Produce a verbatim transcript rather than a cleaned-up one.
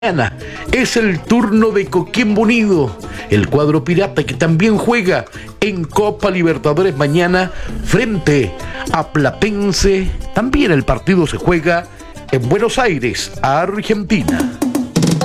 Mañana es el turno de Coquimbo Unido, el cuadro pirata que también juega en Copa Libertadores mañana frente a Platense. También el partido se juega en Buenos Aires, Argentina.